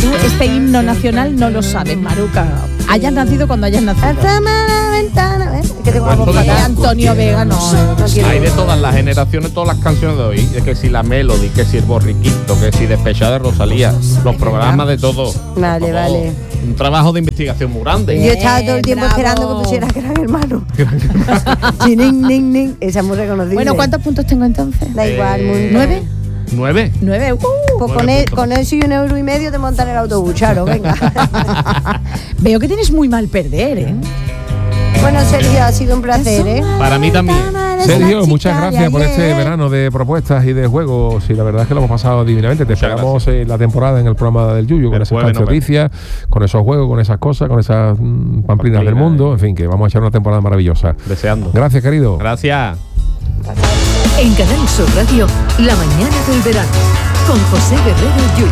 Tú este himno nacional no lo sabes, Maruca. Hayas nacido cuando hayas nacido. La ventana, ¿ves? Que tengo la voz de Antonio Vega, no quiero. Hay de todas las generaciones, todas las canciones de hoy. Es que si la Melody, que si el Borriquito, que si Despechada de Rosalía, los programas de todo. Vale, vale. Un trabajo de investigación muy grande. Yo estaba todo el tiempo esperando que pusiera Gran Hermano. Ning, ning, ning. Esa es muy reconocida. Bueno, ¿cuántos puntos tengo entonces? Da igual, muy ¿9? 9. Pues con eso y 1,5 € te montan el autobús, Charo, venga. Veo que tienes muy mal perder, ¿eh? Bueno, Sergio, ha sido un placer, ¿eh? Para mí también. Sergio, muchas gracias por este verano de propuestas y de juegos. Y la verdad es que lo hemos pasado divinamente. Te esperamos la temporada en el programa del Yuyu, con esas canciones, con esos juegos, con esas cosas, con esas pamplinas del mundo. En fin, que vamos a echar una temporada maravillosa. Deseando. Gracias, querido. Gracias. En Canal Sur Radio, La mañana del verano, con José Guerrero Yuyu.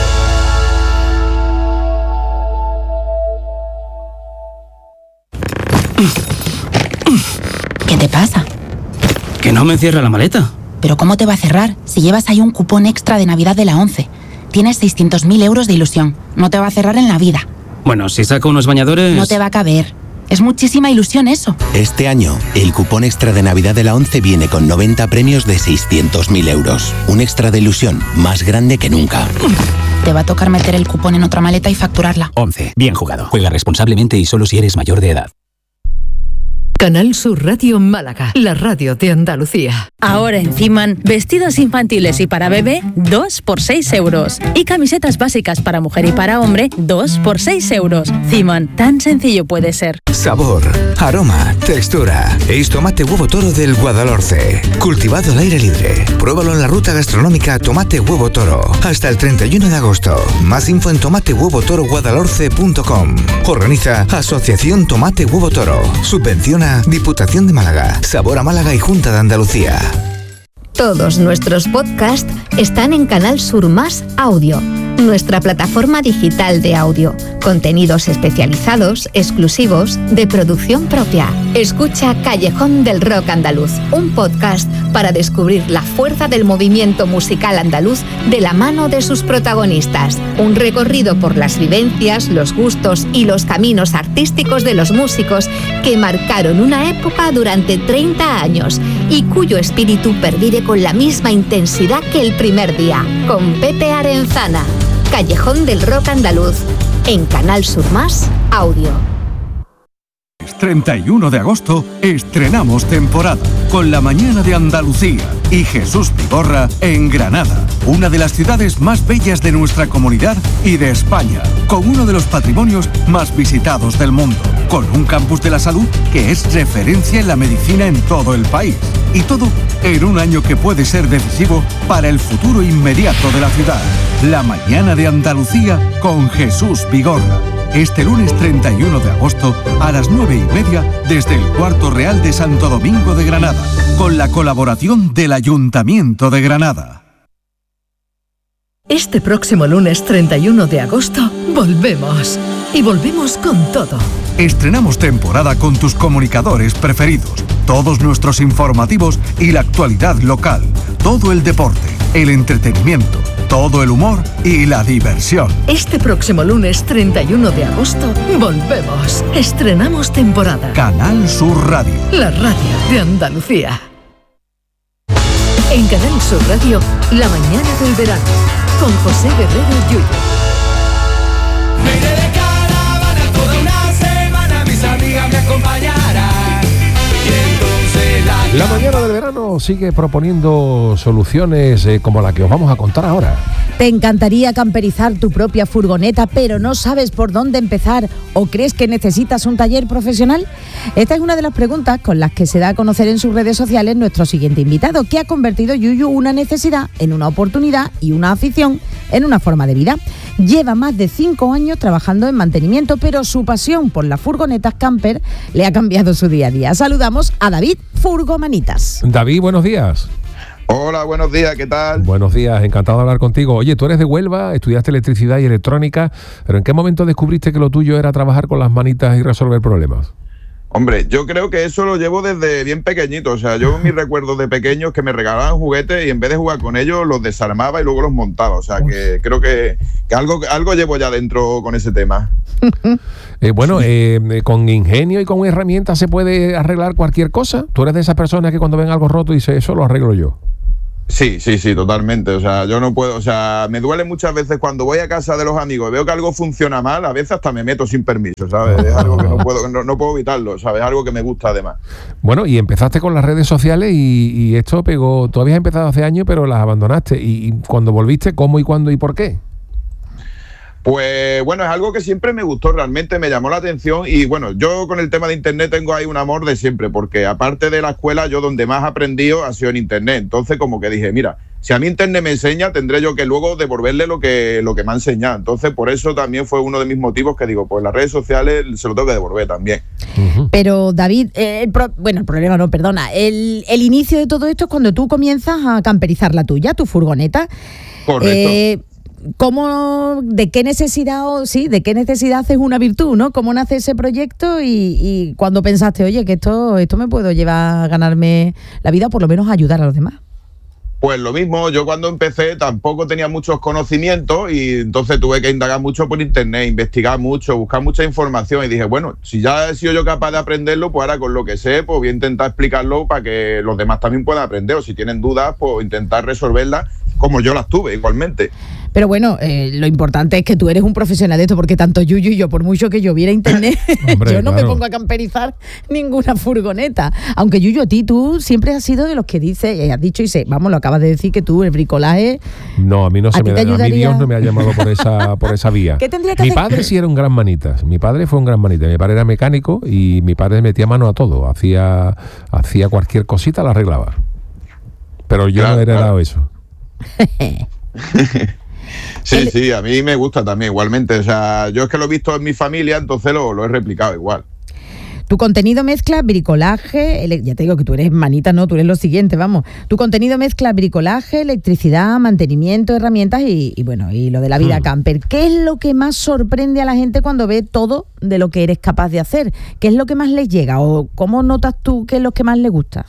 ¿Qué te pasa? Que no me cierra la maleta. ¿Pero cómo te va a cerrar si llevas ahí un cupón extra de Navidad de la 11? Tienes 600.000 euros de ilusión. No te va a cerrar en la vida. Bueno, si saco unos bañadores... No te va a caber. Es muchísima ilusión eso. Este año, el cupón extra de Navidad de la 11 viene con 90 premios de 600.000 euros. Un extra de ilusión más grande que nunca. Te va a tocar meter el cupón en otra maleta y facturarla. 11. Bien jugado. Juega responsablemente y solo si eres mayor de edad. Canal Sur Radio Málaga, la radio de Andalucía. Ahora en Ciman, vestidos infantiles y para bebé, 2 por 6 euros. Y camisetas básicas para mujer y para hombre, 2 por 6 euros. Ciman, tan sencillo puede ser. Sabor, aroma, textura. Es tomate huevo toro del Guadalhorce. Cultivado al aire libre. Pruébalo en la ruta gastronómica Tomate Huevo Toro. Hasta el 31 de agosto. Más info en tomatehuevotoroguadalhorce.com. Organiza Asociación Tomate Huevo Toro. Subvenciona Diputación de Málaga, Sabor a Málaga y Junta de Andalucía. Todos nuestros podcasts están en Canal Sur Más Audio, nuestra plataforma digital de audio. Contenidos especializados, exclusivos, de producción propia. Escucha Callejón del Rock Andaluz, un podcast para descubrir la fuerza del movimiento musical andaluz de la mano de sus protagonistas. Un recorrido por las vivencias, los gustos y los caminos artísticos de los músicos que marcaron una época durante 30 años y cuyo espíritu pervive con la misma intensidad que el primer día. Con Pepe Arenzana. Callejón del Rock Andaluz, en Canal Sur Más Audio. 31 de agosto estrenamos temporada con La Mañana de Andalucía y Jesús Vigorra en Granada, una de las ciudades más bellas de nuestra comunidad y de España, con uno de los patrimonios más visitados del mundo, con un campus de la salud que es referencia en la medicina en todo el país. Y todo en un año que puede ser decisivo para el futuro inmediato de la ciudad. La Mañana de Andalucía con Jesús Vigorra. Este lunes 31 de agosto a las 9:30 desde el Cuarto Real de Santo Domingo de Granada, con la colaboración del Ayuntamiento de Granada. Este próximo lunes 31 de agosto volvemos. Y volvemos con todo. Estrenamos temporada con tus comunicadores preferidos, todos nuestros informativos y la actualidad local, todo el deporte, el entretenimiento, todo el humor y la diversión. Este próximo lunes 31 de agosto volvemos. Estrenamos temporada. Canal Sur Radio. La radio de Andalucía. En Canal Sur Radio, La mañana del verano, con José Guerrero Yuyu. Me iré de caravana toda una semana, mis amigas me acompañarán. Y entonces La mañana del verano sigue proponiendo soluciones como la que os vamos a contar ahora. ¿Te encantaría camperizar tu propia furgoneta, pero no sabes por dónde empezar o crees que necesitas un taller profesional? Esta es una de las preguntas con las que se da a conocer en sus redes sociales nuestro siguiente invitado, que ha convertido Yuyu una necesidad en una oportunidad y una afición en una forma de vida. Lleva más de 5 años trabajando en mantenimiento, pero su pasión por las furgonetas camper le ha cambiado su día a día. Saludamos a David Furgomanitas. David, buenos días. Hola, buenos días, ¿qué tal? Buenos días, encantado de hablar contigo. Oye, tú eres de Huelva, estudiaste electricidad y electrónica, pero ¿en qué momento descubriste que lo tuyo era trabajar con las manitas y resolver problemas? Hombre, yo creo que eso lo llevo desde bien pequeñito. O sea, yo mis recuerdos de pequeños que me regalaban juguetes y en vez de jugar con ellos los desarmaba y luego los montaba. O sea, que creo que algo llevo ya dentro con ese tema. Con ingenio y con herramientas se puede arreglar cualquier cosa. ¿Tú eres de esas personas que cuando ven algo roto dice, eso lo arreglo yo? Sí, totalmente. O sea, yo no puedo, o sea, me duele muchas veces cuando voy a casa de los amigos y veo que algo funciona mal, a veces hasta me meto sin permiso, ¿sabes? Es algo que no puedo evitarlo, ¿sabes? Es algo que me gusta además. Bueno, y empezaste con las redes sociales y esto pegó, tú habías empezado hace años, pero las abandonaste. Y cuando volviste, ¿cómo y cuándo y por qué? Pues bueno, es algo que siempre me gustó, realmente me llamó la atención y bueno, yo con el tema de internet tengo ahí un amor de siempre, porque aparte de la escuela, yo donde más he aprendido ha sido en internet. Entonces como que dije, mira, si a mí internet me enseña, tendré yo que luego devolverle lo que me ha enseñado. Entonces por eso también fue uno de mis motivos que digo, pues las redes sociales se lo tengo que devolver también. Pero David, el problema no, perdona, el inicio de todo esto es cuando tú comienzas a camperizar la tuya, tu furgoneta. Correcto. ¿De qué necesidad haces una virtud, ¿no? ¿Cómo nace ese proyecto y cuando pensaste, oye, que esto me puedo llevar a ganarme la vida o por lo menos a ayudar a los demás? Pues lo mismo, yo cuando empecé tampoco tenía muchos conocimientos y entonces tuve que indagar mucho por internet, investigar mucho, buscar mucha información y dije, bueno, si ya he sido yo capaz de aprenderlo, pues ahora con lo que sé, pues voy a intentar explicarlo para que los demás también puedan aprender, o si tienen dudas, pues intentar resolverlas como yo las tuve igualmente. Pero bueno, lo importante es que tú eres un profesional de esto, porque tanto Yuyu y yo, por mucho que yo viera internet, hombre, yo no me pongo a camperizar ninguna furgoneta. Aunque Yuyu, tú siempre has sido de los que has dicho y vamos, lo acabas de decir, que tú el bricolaje... No, a mí no se me da, a mí Dios no me ha llamado por esa vía. ¿Qué tendría que hacer? Mi padre sí era un gran manitas, mi padre fue un gran manita, mi padre era mecánico y mi padre metía mano a todo, hacía cualquier cosita, la arreglaba. Pero yo no he heredado eso. Sí, a mí me gusta también igualmente, o sea, yo es que lo he visto en mi familia, entonces lo he replicado igual. Tu contenido mezcla bricolaje, ya te digo que tú eres manita, no, tú eres lo siguiente, vamos. Tu contenido mezcla bricolaje, electricidad, mantenimiento, herramientas y lo de la vida camper. ¿Qué es lo que más sorprende a la gente cuando ve todo de lo que eres capaz de hacer? ¿Qué es lo que más les llega o cómo notas tú qué es lo que más les gusta?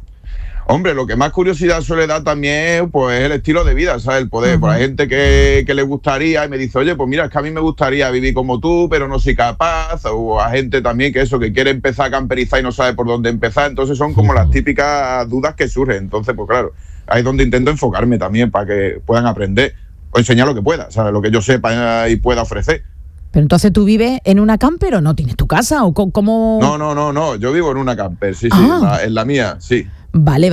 Hombre, lo que más curiosidad suele dar también pues, es el estilo de vida, ¿sabes? El poder. Pues hay gente que le gustaría y me dice, oye, pues mira, es que a mí me gustaría vivir como tú, pero no soy capaz. O a gente también que quiere empezar a camperizar y no sabe por dónde empezar. Entonces son como las típicas dudas que surgen. Entonces, pues claro, ahí es donde intento enfocarme también para que puedan aprender o enseñar lo que pueda, ¿sabes? Lo que yo sepa y pueda ofrecer. Pero entonces, ¿tú vives en una camper o no tienes tu casa? ¿O cómo? No, yo vivo en una camper, sí, en la mía, sí. Vale.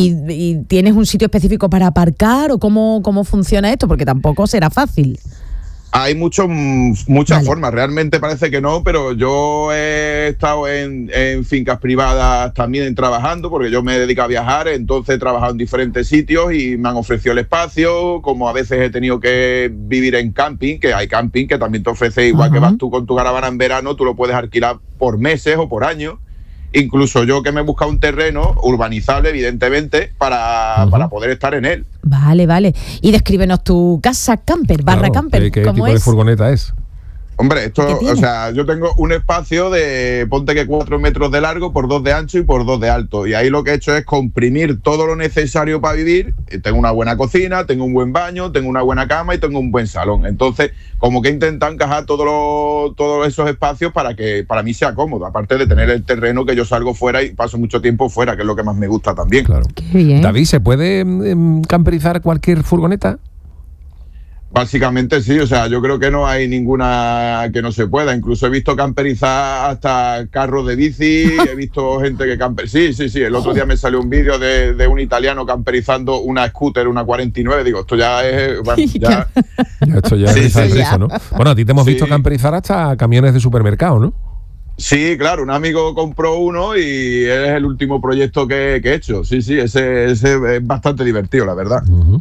¿Y tienes un sitio específico para aparcar o cómo funciona esto? Porque tampoco será fácil. Hay muchas formas, realmente parece que no, pero yo he estado en fincas privadas también trabajando, porque yo me dedico a viajar, entonces he trabajado en diferentes sitios y me han ofrecido el espacio, como a veces he tenido que vivir en camping, que hay camping que también te ofrece, igual que vas tú con tu caravana en verano, tú lo puedes alquilar por meses o por años. Incluso yo que me he buscado un terreno urbanizable, evidentemente, para poder estar en él. Vale. Y descríbenos tu casa camper, camper. ¿Qué tipo de furgoneta es? Hombre, o sea, yo tengo un espacio de, ponte que 4 metros de largo por 2 de ancho y por 2 de alto. Y ahí lo que he hecho es comprimir todo lo necesario para vivir. Tengo una buena cocina, tengo un buen baño, tengo una buena cama y tengo un buen salón. Entonces, como que he intentado encajar todos esos espacios para que para mí sea cómodo. Aparte de tener el terreno que yo salgo fuera y paso mucho tiempo fuera, que es lo que más me gusta también. Claro. Qué bien. David, ¿se puede camperizar cualquier furgoneta? Básicamente sí, o sea, yo creo que no hay ninguna que no se pueda. Incluso he visto camperizar hasta carros de bici, he visto gente que camperiza. Sí, el otro día me salió un vídeo de un italiano camperizando una scooter, una 49. Digo, esto ya es... Bueno, ya... Esto ya es eso, ¿no? Bueno, a ti te hemos visto camperizar hasta camiones de supermercado, ¿no? Sí, claro, un amigo compró uno y es el último proyecto que he hecho. Sí, ese es bastante divertido, la verdad.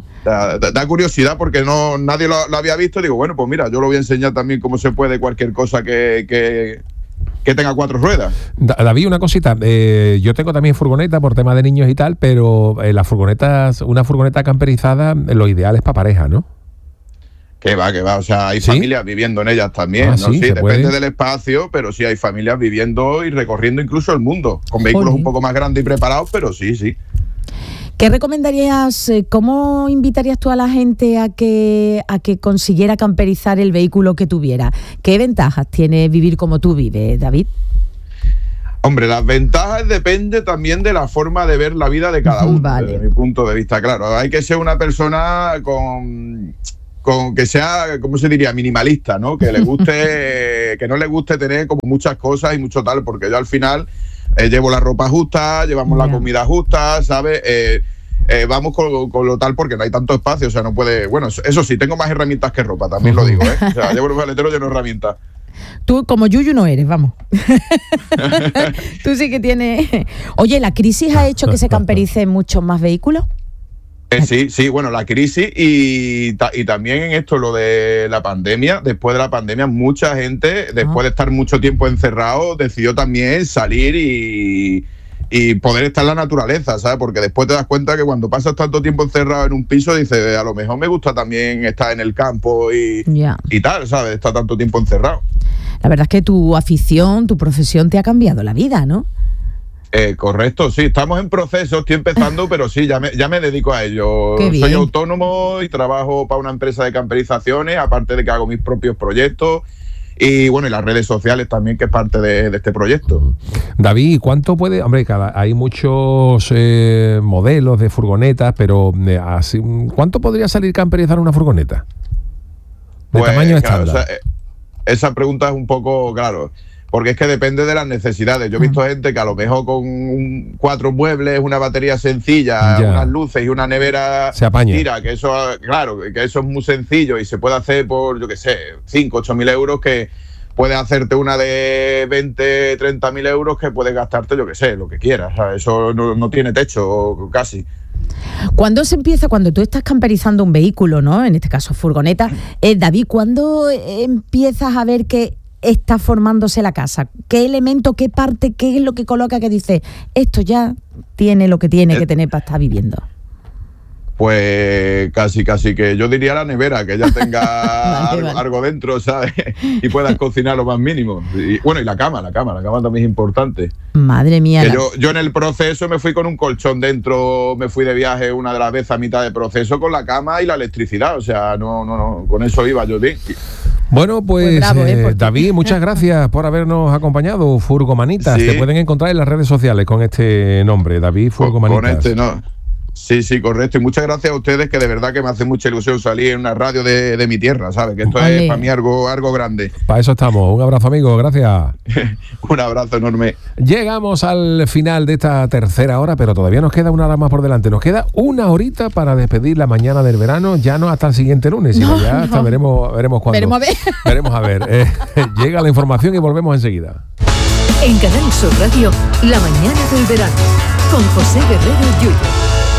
Da curiosidad porque nadie lo había visto. Digo, bueno, pues mira, yo lo voy a enseñar también cómo se puede cualquier cosa que tenga 4 ruedas. David, una cosita. Yo tengo también furgoneta por tema de niños y tal, pero una furgoneta camperizada, lo ideal es para pareja, ¿no? Que va, o sea, hay familias viviendo en ellas también, ¿no? Sí, depende del espacio, pero sí hay familias viviendo y recorriendo incluso el mundo, con vehículos un poco más grandes y preparados, pero sí. ¿Qué recomendarías, cómo invitarías tú a la gente a que consiguiera camperizar el vehículo que tuviera? ¿Qué ventajas tiene vivir como tú vives, David? Hombre, las ventajas depende también de la forma de ver la vida de cada uno, desde mi punto de vista. Claro, hay que ser una persona con que sea, ¿cómo se diría? Minimalista, ¿no? Que le guste, que no le guste tener como muchas cosas y mucho tal, porque yo al final llevo la ropa justa, llevamos la comida justa, ¿sabes? Vamos con lo tal porque no hay tanto espacio, o sea, no puede... Bueno, eso sí, tengo más herramientas que ropa, también lo digo, ¿eh? O sea, llevo un maletero lleno de herramientas. Tú como Yuyu no eres, vamos. Tú sí que tienes... Oye, ¿la crisis ha hecho que se campericen muchos más vehículos? Sí, bueno, la crisis y también en esto, lo de la pandemia. Después de la pandemia, mucha gente, después de estar mucho tiempo encerrado, decidió también salir y poder estar en la naturaleza, ¿sabes? Porque después te das cuenta que cuando pasas tanto tiempo encerrado en un piso, dices, a lo mejor me gusta también estar en el campo y tal, ¿sabes? Estar tanto tiempo encerrado. La verdad es que tu afición, tu profesión te ha cambiado la vida, ¿no? Correcto, sí, estamos en proceso, estoy empezando, pero sí, ya me dedico a ello. Soy autónomo y trabajo para una empresa de camperizaciones, aparte de que hago mis propios proyectos y bueno, y las redes sociales también, que es parte de este proyecto. David, ¿cuánto puede...? Hombre, hay muchos modelos de furgonetas, pero ¿cuánto podría salir camperizar una furgoneta? ¿De tamaño estándar? Claro, esa pregunta es un poco, claro... Porque es que depende de las necesidades. Yo he visto gente que a lo mejor con 4 muebles, una batería sencilla, unas luces y una nevera se apaña. Tira, que eso, claro, que eso es muy sencillo y se puede hacer por, yo qué sé, 5, 8 mil euros, que puedes hacerte una de 20, 30 mil euros que puedes gastarte, yo qué sé, lo que quieras. O sea, eso no tiene techo casi. ¿Cuándo se empieza, cuando tú estás camperizando un vehículo, ¿no? En este caso furgoneta, David, ¿cuándo empiezas a ver que está formándose la casa? ¿Qué elemento, qué parte, qué es lo que coloca que dice, esto ya tiene lo que tiene que tener para estar viviendo? Pues casi que yo diría la nevera, que ya tenga algo dentro, ¿sabes? Y puedas cocinar lo más mínimo. Y, bueno, y la cama también es importante. Madre mía. Que yo en el proceso me fui con un colchón dentro, me fui de viaje una de las veces a mitad de proceso con la cama y la electricidad, o sea, no, con eso iba yo bien. Bueno, pues bravo, David, muchas gracias por habernos acompañado. Furgomanitas, te pueden encontrar en las redes sociales con este nombre, David Furgomanitas. Con este, ¿no? Sí, correcto. Y muchas gracias a ustedes, que de verdad que me hace mucha ilusión salir en una radio de mi tierra, ¿sabes? Que esto es para mí algo grande. Para eso estamos. Un abrazo, amigo. Gracias. Un abrazo enorme. Llegamos al final de esta tercera hora, pero todavía nos queda una hora más por delante. Nos queda una horita para despedir la mañana del verano, ya no hasta el siguiente lunes, sino hasta veremos cuándo. Veremos a ver. Llega la información y volvemos enseguida. En Canal Sur Radio, la mañana del verano, con José Guerrero Yuyu.